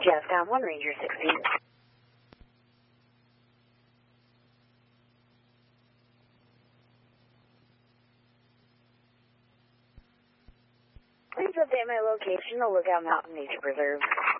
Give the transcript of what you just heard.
Jeff, down 1 Ranger 16. Please update my location to Lookout Mountain Nature Preserve.